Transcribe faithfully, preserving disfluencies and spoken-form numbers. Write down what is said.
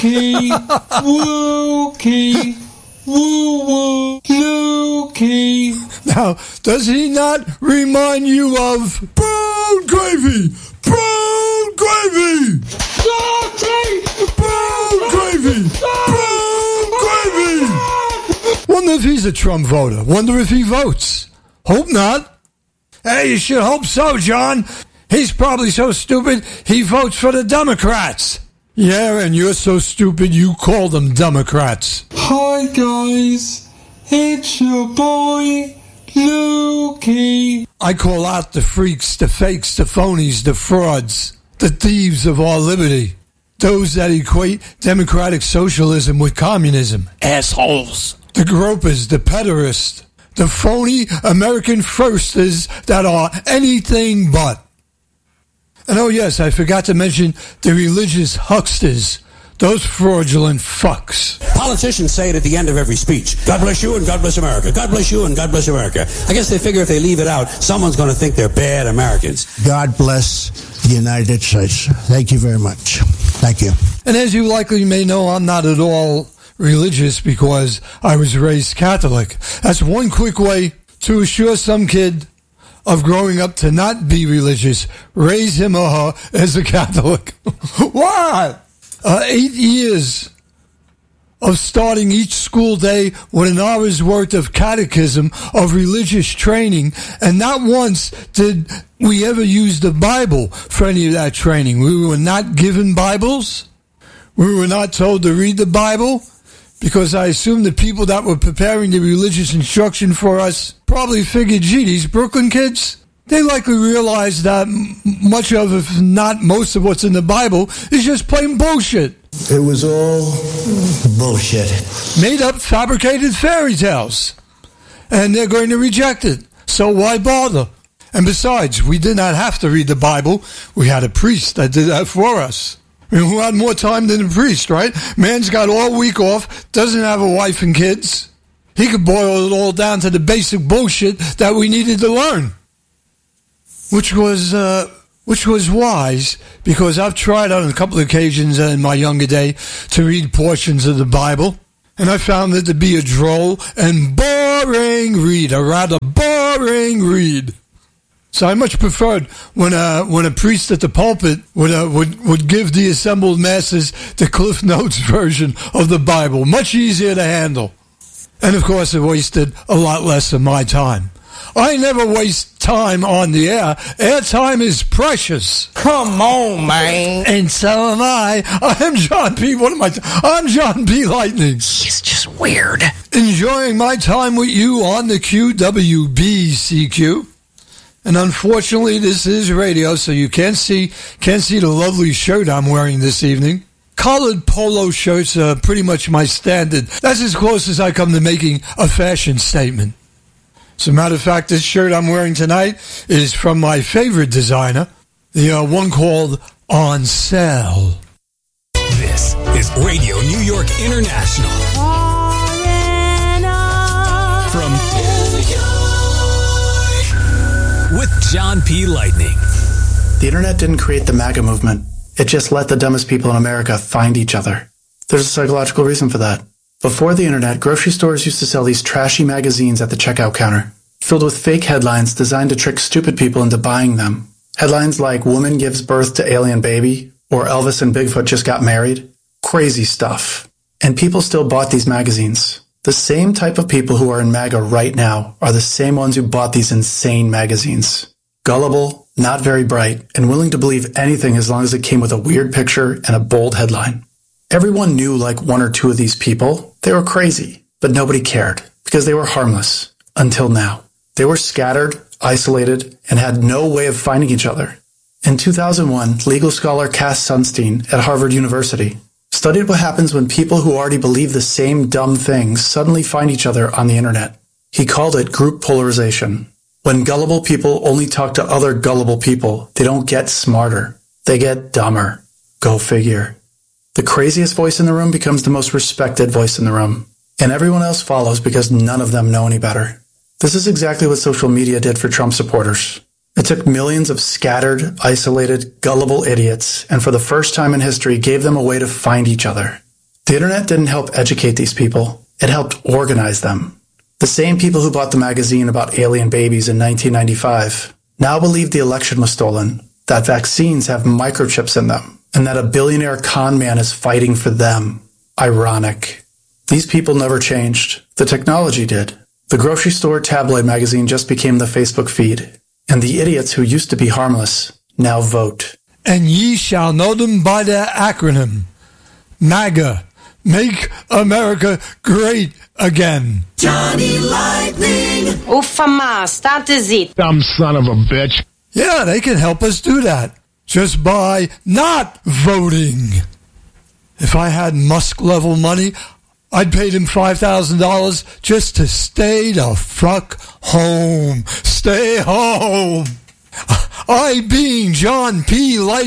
Lukey, Wookie, Woo Woo, Lukey. Now, does he not remind you of brown gravy? Brown gravy! Brown gravy! Brown gravy! Wonder if he's a Trump voter. Wonder if he votes. Hope not. Hey, you should hope so, John. He's probably so stupid he votes for the Democrats. Yeah, and you're so stupid you call them Democrats. Hi, guys. It's your boy, Lukey. I call out the freaks, the fakes, the phonies, the frauds, the thieves of our liberty. Those that equate democratic socialism with communism. Assholes. The gropers, the pederasts, the phony American firsters that are anything but. And oh yes, I forgot to mention the religious hucksters. Those fraudulent fucks. Politicians say it at the end of every speech. God bless you and God bless America. God bless you and God bless America. I guess they figure if they leave it out, someone's going to think they're bad Americans. God bless the United States. Thank you very much. Thank you. And as you likely may know, I'm not at all religious because I was raised Catholic. That's one quick way to assure some kid of growing up to not be religious. Raise him or her as a Catholic. What? Uh, eight years of starting each school day with an hour's worth of catechism, of religious training, and not once did we ever use the Bible for any of that training. We were not given Bibles. We were not told to read the Bible, because I assume the people that were preparing the religious instruction for us probably figured, gee, these Brooklyn kids, they likely realized that much of, if not most of what's in the Bible, is just plain bullshit. It was all bullshit. Made up, fabricated fairy tales. And they're going to reject it. So why bother? And besides, we did not have to read the Bible. We had a priest that did that for us. I mean, who had more time than a priest, right? Man's got all week off, doesn't have a wife and kids. He could boil it all down to the basic bullshit that we needed to learn. Which was, uh, which was wise, because I've tried on a couple of occasions in my younger day to read portions of the Bible, and I found it to be a droll and boring read, a rather boring read. So I much preferred when a when a priest at the pulpit would uh, would would give the assembled masses the Cliff Notes version of the Bible, much easier to handle, and of course it wasted a lot less of my time. I never waste time on the air. Airtime is precious. Come on, man. And so am I. I'm John P. What am I? T- I'm John P. Lightning. He's just weird. Enjoying my time with you on the Q W B C Q. And unfortunately, this is radio, so you can't see can't see the lovely shirt I'm wearing this evening. Collared polo shirts are pretty much my standard. That's as close as I come to making a fashion statement. As a matter of fact, this shirt I'm wearing tonight is from my favorite designer, the uh, one called On Sale. This is Radio New York International. From New York, with John P. Lightning. The internet didn't create the MAGA movement. It just let the dumbest people in America find each other. There's a psychological reason for that. Before the internet, grocery stores used to sell these trashy magazines at the checkout counter, filled with fake headlines designed to trick stupid people into buying them. Headlines like "Woman Gives Birth to Alien Baby" or "Elvis and Bigfoot Just Got Married." Crazy stuff. And people still bought these magazines. The same type of people who are in MAGA right now are the same ones who bought these insane magazines. Gullible, not very bright, and willing to believe anything as long as it came with a weird picture and a bold headline. Everyone knew like one or two of these people. They were crazy, but nobody cared because they were harmless until now. They were scattered, isolated, and had no way of finding each other. In two thousand one, legal scholar Cass Sunstein at Harvard University studied what happens when people who already believe the same dumb things suddenly find each other on the internet. He called it group polarization. When gullible people only talk to other gullible people, they don't get smarter. They get dumber. Go figure. The craziest voice in the room becomes the most respected voice in the room, and everyone else follows because none of them know any better. This is exactly what social media did for Trump supporters. It took millions of scattered, isolated, gullible idiots, and for the first time in history gave them a way to find each other. The internet didn't help educate these people. It helped organize them. The same people who bought the magazine about alien babies in nineteen ninety-five now believe the election was stolen, that vaccines have microchips in them, and that a billionaire con man is fighting for them. Ironic. These people never changed. The technology did. The grocery store tabloid magazine just became the Facebook feed. And the idiots who used to be harmless now vote. And ye shall know them by their acronym. MAGA. Make America Great Again. Johnny Lightning. Uffa ma, state zitto. Dumb son of a bitch. Yeah, they can help us do that. Just by not voting. If I had Musk-level money, I'd pay him five thousand dollars just to stay the fuck home. Stay home. I, being John P. Light.